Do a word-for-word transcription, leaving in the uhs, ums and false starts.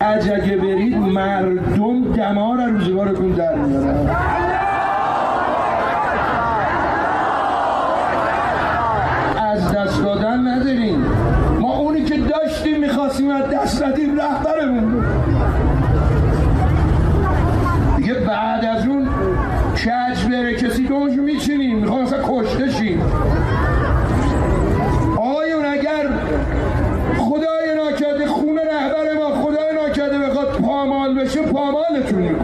حج اگه برید مردم دمار روزگارتون در میارن. از دست دادن نداریم. ما اونی که داشتیم میخواستیم از دست ندیم، رهبرمون بود دیگه. بعد از اون کج بره کسی دومشو میچینیم، میخوام مثلا کشته شیم. آقایون اگر خدای ناکرده خون رهبر ما خدای ناکرده بخواد پامال بشه، پامالتون میکنه.